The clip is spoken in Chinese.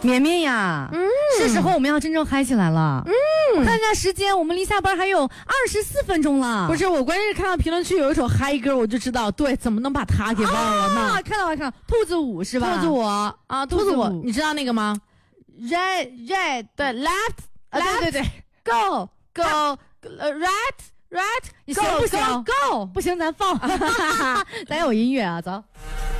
绵绵呀，是时候我们要真正嗨起来了。我看一下时间，我们离下班还有24分钟了。 不是，我关键是看到评论区有一首嗨歌，我就知道，对，怎么能把它给忘了呢？ 看到兔子舞是吧？ 兔子舞啊，兔子舞，你知道那个吗 ？Red 对 left 对 go right 你行不行 go 不行咱放，咱有音乐啊，走。